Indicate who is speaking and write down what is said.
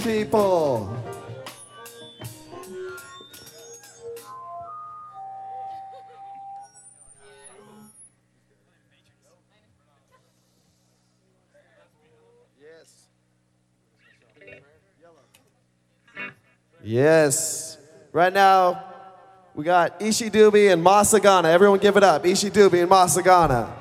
Speaker 1: people. Yes. Right now, we got Ishi Doobie and Masagana. Everyone give it up. Ishi Doobie and Masagana.